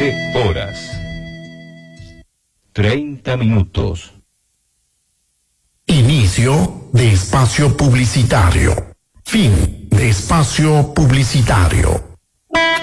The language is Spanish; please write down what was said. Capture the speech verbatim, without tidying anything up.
doce horas. treinta minutos. Inicio de espacio publicitario. Fin de espacio publicitario.